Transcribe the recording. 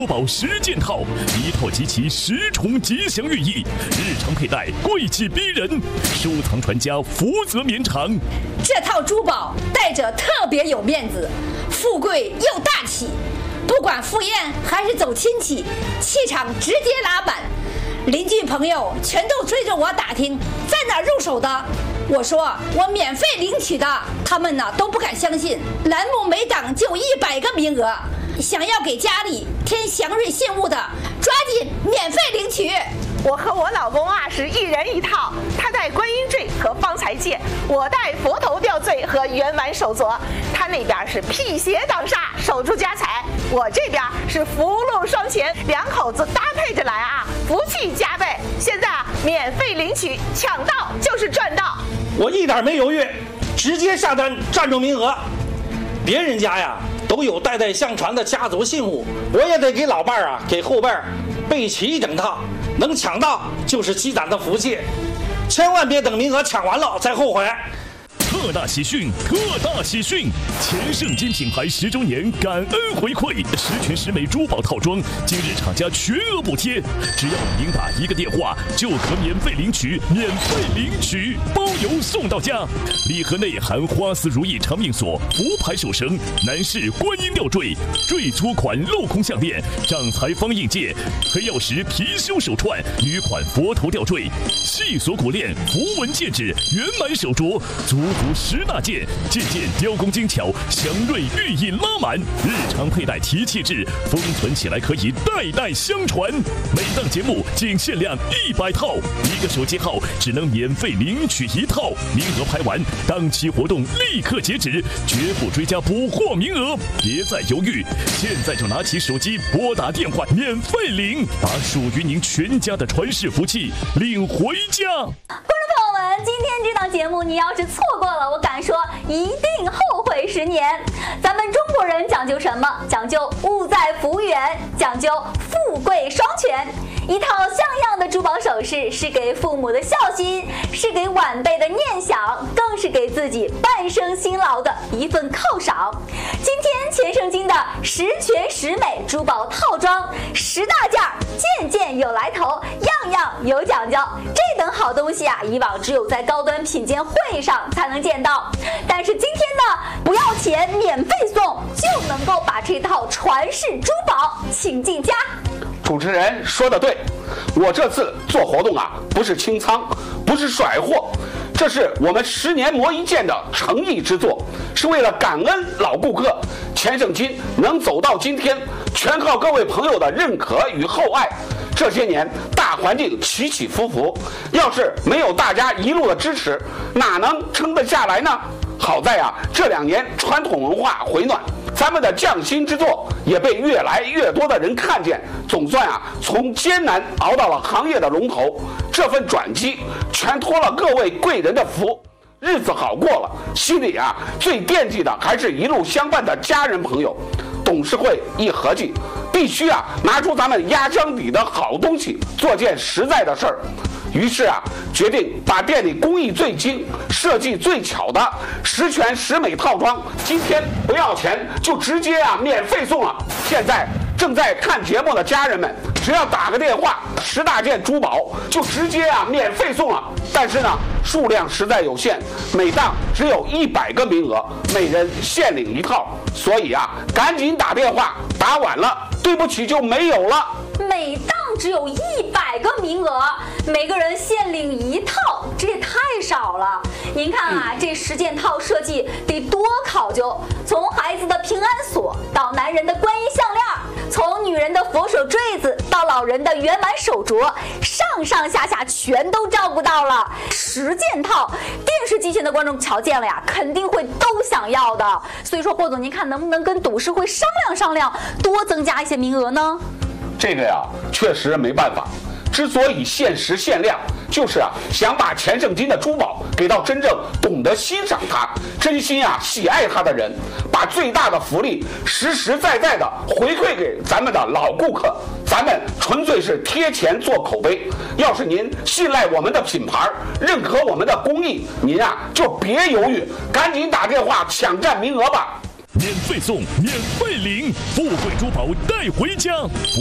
珠宝10件套，一套集齐10重吉祥寓意，日常佩戴贵气逼人，收藏传家福泽绵长。 这套珠宝戴着特别有面子，富贵又大气，不管赴宴还是走亲戚，气场直接拉满。邻居朋友全都追着我打听在哪入手的，我说我免费领取的，他们呢都不敢相信。栏目每档就100个名额，想要给家里添祥瑞信物的，抓紧免费领取。 我和我老公啊是一人一套，他戴观音坠和方才戒，我戴佛头吊坠和圆满手镯。他那边是辟邪挡煞，守住家财，我这边是福禄双全，两口子搭配着来啊，福气加倍。现在啊免费领取，抢到就是赚到。 我一点没犹豫，直接下单占住名额。别人家呀都有代代相传的家族信物，我也得给老伴儿啊给后辈儿备齐一整套，能抢到就是积攒的福气，千万别等名额抢完了再后悔。 特大喜讯！特大喜讯！前盛金品牌10周年感恩回馈，10全10美珠宝套装，今日厂家全额补贴，只要您打1个电话就可免费领取，包邮送到家。礼盒内含花丝如意长命锁、福牌手绳、男士观音吊坠、坠粗款镂空项链、掌财方印戒、黑曜石貔貅手串、女款佛头吊坠、细锁骨链、符文戒指、圆满手镯，足10大件，件件雕工精巧，祥瑞寓意拉满，日常佩戴提气质，封存起来可以代代相传。每档节目仅限量100套，1个手机号只能免费领取1套，名额拍完，当期活动立刻截止，绝不追加补货名额。别再犹豫，现在就拿起手机拨打电话免费领，把属于您全家的传世福气领回家。 今天这档节目你要是错过了，我敢说一定后悔10年。咱们中国人讲究什么？讲究物在福源，讲究富贵双全。一套像样的珠宝首饰是给父母的孝心，是给晚辈的念想，更是给自己半生辛劳的一份犒赏。今天钱盛金的10全10美珠宝套装，10大件，件件有来头，样样有讲究。这等好东西啊，以往只有在高端品鉴会上才能见到，但是今天呢，不要钱免费送，就能够把这套传世珠宝请进家。 主持人说的对，我这次做活动啊，不是清仓，不是甩货，这是我们10年磨一剑的诚意之作，是为了感恩老顾客。钱盛金能走到今天，全靠各位朋友的认可与厚爱。这些年大环境起起伏伏，要是没有大家一路的支持，哪能撑得下来呢？好在啊，这2年传统文化回暖，咱们的匠心之作也被越来越多的人看见，总算啊从艰难熬到了行业的龙头。这份转机全托了各位贵人的福，日子好过了，心里啊最惦记的还是一路相伴的家人朋友。董事会一合计，必须啊拿出咱们压箱底的好东西，做件实在的事儿。于是啊，决定把店里工艺最精、设计最巧的10全10美套装，今天不要钱就直接啊免费送了。现在正在看节目的家人们，只要打个电话，10大件珠宝就直接啊免费送了。但是呢，数量实在有限，每档只有100个名额，每人限领1套，所以啊，赶紧打电话，打晚了，对不起就没有了。 每档只有100个名额，每个人限领1套，这也太少了。您看啊，这10件套设计得多考究，从孩子的平安锁到男人的观音项链，从女人的佛手坠子到老人的圆满手镯，上上下下全都照顾到了。10件套，电视机前的观众瞧见了呀，肯定会都想要的。所以说，霍总，您看能不能跟董事会商量商量，多增加一些名额呢？ 这个呀，确实没办法。之所以限时限量，就是啊，想把钱盛金的珠宝给到真正懂得欣赏它、真心啊喜爱它的人，把最大的福利实实在在的回馈给咱们的老顾客。咱们纯粹是贴钱做口碑。要是您信赖我们的品牌，认可我们的工艺，您啊就别犹豫，赶紧打电话抢占名额吧。 免费送，免费领，富贵珠宝带回家。